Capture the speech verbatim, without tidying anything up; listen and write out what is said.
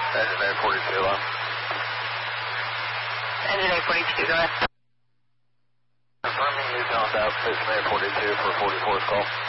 Engineer forty-two, hello. Engineer forty-two, go ahead. Confirming you found out Engineer forty-two for forty-fourth call.